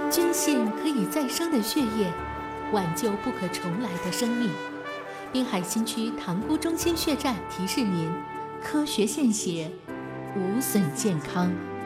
捐献可以再生的血液，挽救不可重来的生命。滨海新区塘沽中心血站提示您：科学献血，无损健康。